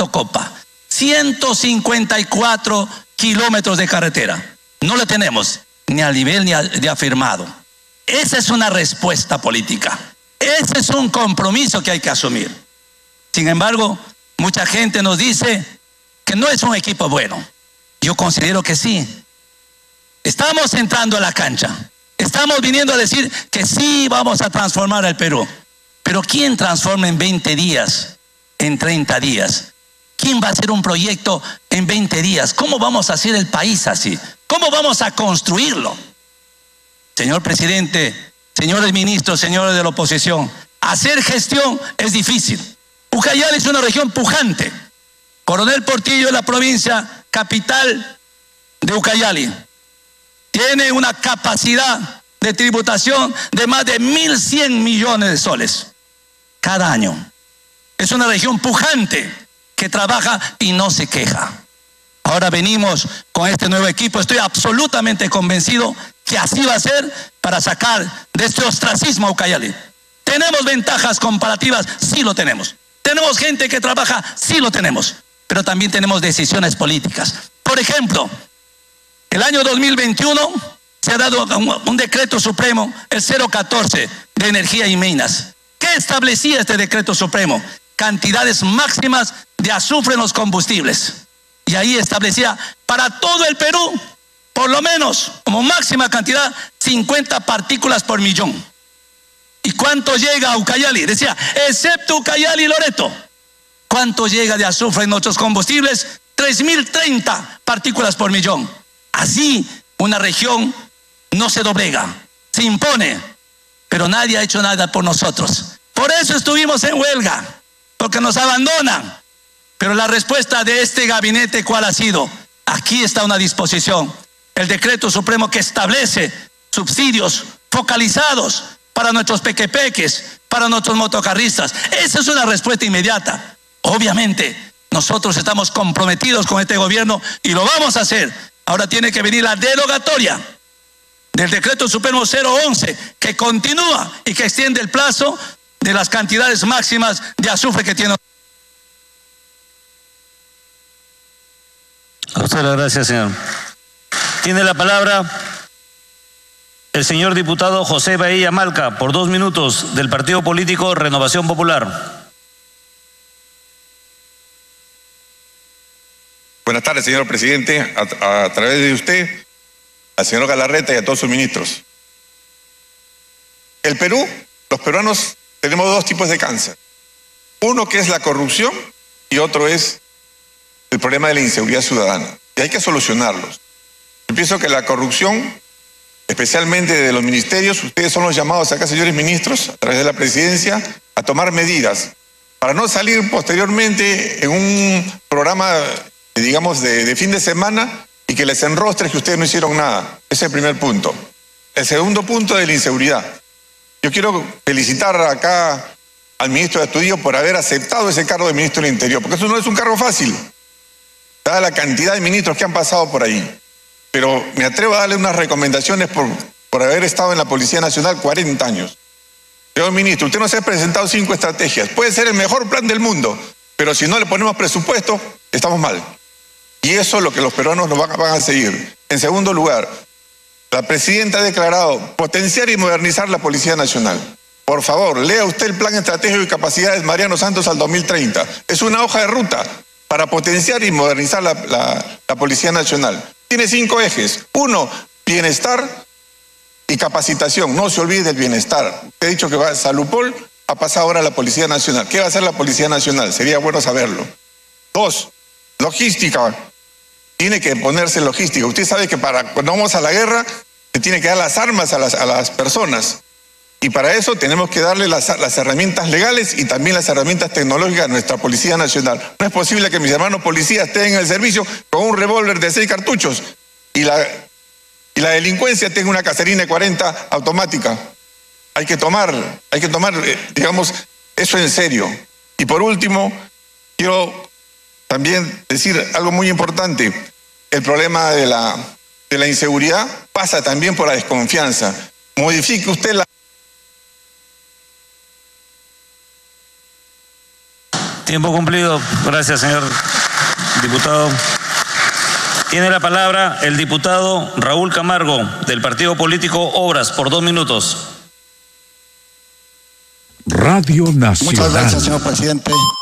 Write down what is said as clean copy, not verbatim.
Puerto Copa. 154 kilómetros de carretera. No lo tenemos ni a nivel ni afirmado. Esa es una respuesta política. Ese es un compromiso que hay que asumir. Sin embargo, mucha gente nos dice que no es un equipo bueno. Yo considero que sí. Estamos entrando a la cancha. Estamos viniendo a decir que sí vamos a transformar el Perú. Pero ¿quién transforma en 20 días, en 30 días? ¿Quién va a hacer un proyecto en 20 días? ¿Cómo vamos a hacer el país así? ¿Cómo vamos a construirlo? Señor presidente, señores ministros, señores de la oposición, hacer gestión es difícil. Ucayali es una región pujante. Coronel Portillo es la provincia capital de Ucayali. Tiene una capacidad de tributación de más de 1.100 millones de soles cada año. Es una región pujante que trabaja y no se queja. Ahora venimos con este nuevo equipo. Estoy absolutamente convencido que así va a ser para sacar de este ostracismo a Ucayali. ¿Tenemos ventajas comparativas? Sí lo tenemos. ¿Tenemos gente que trabaja? Sí lo tenemos. Pero también tenemos decisiones políticas. Por ejemplo, el año 2021 se ha dado un decreto supremo, el 014 de energía y minas. ¿Qué establecía este decreto supremo? Cantidades máximas de azufre en los combustibles. Y ahí establecía para todo el Perú, por lo menos, como máxima cantidad, 50 partículas por millón. ¿Y cuánto llega a Ucayali? Decía, excepto Ucayali y Loreto. ¿Cuánto llega de azufre en nuestros combustibles? 3.030 partículas por millón. Así, una región no se doblega, se impone, pero nadie ha hecho nada por nosotros. Por eso estuvimos en huelga, porque nos abandonan. Pero la respuesta de este gabinete, ¿cuál ha sido? Aquí está una disposición, el decreto supremo que establece subsidios focalizados para nuestros pequepeques, para nuestros motocarristas. Esa es una respuesta inmediata. Obviamente, nosotros estamos comprometidos con este gobierno y lo vamos a hacer. Ahora tiene que venir la derogatoria del decreto supremo 011, que continúa y que extiende el plazo de las cantidades máximas de azufre que tiene. A usted las gracias, señor. Tiene la palabra el señor diputado José Bahía Malca, por 2 minutos, del Partido Político Renovación Popular. Buenas tardes, señor presidente. A través de usted, al señor Galarreta y a todos sus ministros. El Perú, los peruanos, tenemos 2 tipos de cáncer. Uno que es la corrupción y otro es el problema de la inseguridad ciudadana. Y hay que solucionarlos. Yo pienso que la corrupción, especialmente de los ministerios, ustedes son los llamados acá, señores ministros, a través de la presidencia, a tomar medidas para no salir posteriormente en un programa, digamos, de fin de semana y que les enrostre que ustedes no hicieron nada. Ese es el primer punto. El segundo punto es la inseguridad. Yo quiero felicitar acá al ministro de Astudillo por haber aceptado ese cargo de ministro del Interior, porque eso no es un cargo fácil, dada la cantidad de ministros que han pasado por ahí. Pero me atrevo a darle unas recomendaciones por haber estado en la Policía Nacional 40 años. Señor ministro, usted nos ha presentado 5 estrategias. Puede ser el mejor plan del mundo, pero si no le ponemos presupuesto, estamos mal. Y eso es lo que los peruanos nos van a seguir. En segundo lugar, la presidenta ha declarado potenciar y modernizar la Policía Nacional. Por favor, lea usted el Plan Estratégico y Capacidades Mariano Santos al 2030. Es una hoja de ruta para potenciar y modernizar la Policía Nacional. Tiene 5 ejes. 1, bienestar y capacitación. No se olvide del bienestar. Usted ha dicho que va a Salupol, ha pasado ahora a la Policía Nacional. ¿Qué va a hacer la Policía Nacional? Sería bueno saberlo. 2, logística. Tiene que ponerse logística. Usted sabe que cuando vamos a la guerra, se tiene que dar las armas a las personas. Y para eso tenemos que darle las herramientas legales y también las herramientas tecnológicas a nuestra Policía Nacional. No es posible que mis hermanos policías estén en el servicio con un revólver de 6 cartuchos y la delincuencia tenga una caserina de 40 automática. Hay que tomar, digamos, eso en serio. Y por último, quiero también decir algo muy importante. El problema de la inseguridad pasa también por la desconfianza. Modifique usted Tiempo cumplido. Gracias, señor diputado. Tiene la palabra el diputado Raúl Camargo, del partido político Obras, por 2 minutos. Radio Nacional. Muchas gracias, señor presidente.